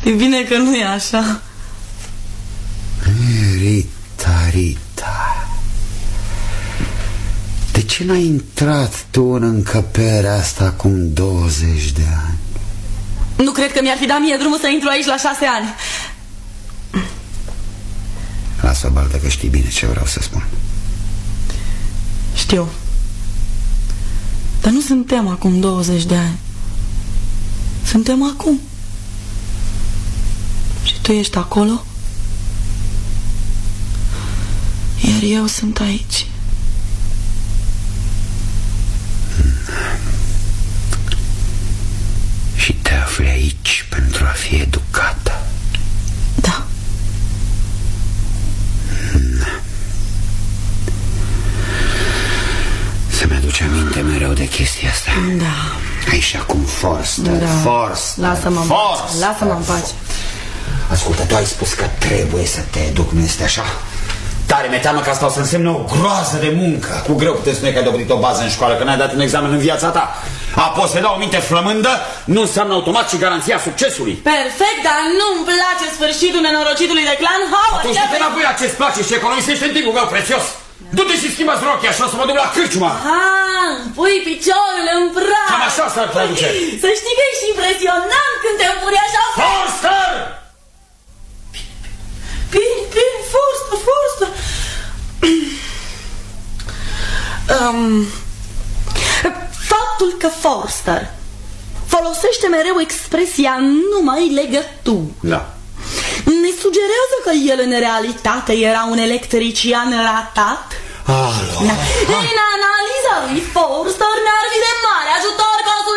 E bine că nu e așa. Rita, de ce n-ai intrat tu în încăperea asta acum 20 de ani? Nu cred că mi-ar fi dat mie drumul să intru aici la 6 ani. Lasă-o, Baltă, că știi bine ce vreau să spun. Știu. Dar nu suntem acum 20 de ani. Suntem acum. Și tu ești acolo, iar eu sunt aici. Și te afli aici pentru a fi educată. Da. Să-mi aduce aminte mereu de chestia asta. Da. Ai și acum Forster, Da. Forster. Lasă-mă în pace. Lasă-mă în pace. Ascultă, tu ai spus că trebuie să te educ, nu este așa? Tare mi-e teamă că asta o să însemne o groază de muncă. Cu greu puteți spune că ai dobrit o bază în școală, că n-ai dat un examen în viața ta. Apoi să dau o minte flămândă nu înseamnă automat și garanția succesului. Perfect, dar nu-mi place sfârșitul nenorocitului de clan Howard. Atunci du-te înapoi la ce-ți place și economisește în timpul meu prețios. Du-te și schimbați rochia și o să mă duc la cârciuma. Aha, pui piciorul în praf. Cam așa s-ar traduce. Să știi că ești impresionant când te împuri așa. Forster! Bine, Forster. Faptul că Forster folosește mereu expresia numai legături, da, ne sugerează că el în realitate era un electrician ratat. Alo. În analiza lui Forster ne-ar fi de mare ajutor că o